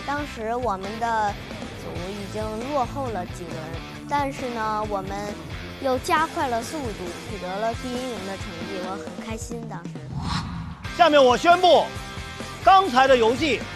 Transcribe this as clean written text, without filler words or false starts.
当时我们的组已经落后了几轮，但是呢，我们又加快了速度，取得了第1名的成绩，我很开心当时。 下面我宣布，刚才的游戏